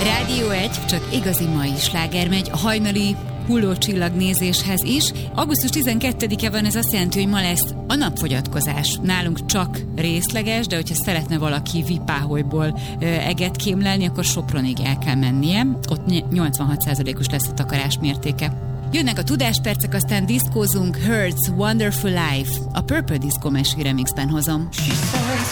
Rádió 1, csak igazi mai sláger megy a hajnali hullócsillagnézéshez is. Augusztus 12-e van, ez azt jelenti, hogy ma lesz a napfogyatkozás. Nálunk csak részleges, de hogyha szeretne valaki Vipáholyból eget kémlelni, akkor Sopronig el kell mennie. Ott 86%-os lesz a takarás mértéke. Jönnek a tudáspercek, aztán diszkózunk. Hurts, Wonderful Life. A Purple Disco Machine remixben hozom.